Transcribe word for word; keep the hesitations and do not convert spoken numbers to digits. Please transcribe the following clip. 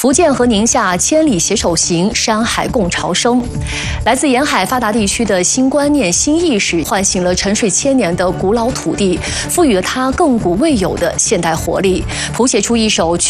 福建和宁夏千里携手行，山海共潮生。来自沿海发达地区的新观念、新意识，唤醒了沉睡千年的古老土地，赋予了它亘古未有的现代活力，谱写出一首